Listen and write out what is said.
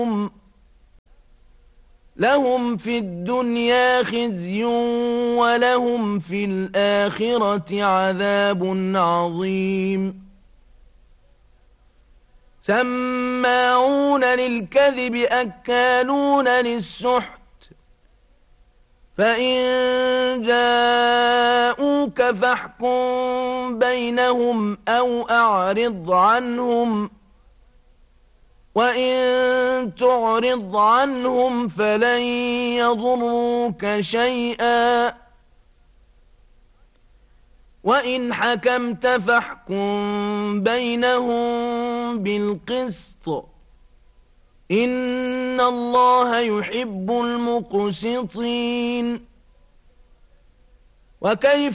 لهم في الدنيا خزي ولهم في الآخرة عذاب عظيم سماعون للكذب أكالون للسحت فإن جاءوك فاحكم بينهم أو أعرض عنهم وإن تعرض عنهم فلن يضروك شيئا وإن حكمت فاحكم بينهم بالقسط إن الله يحب المقسطين وكيف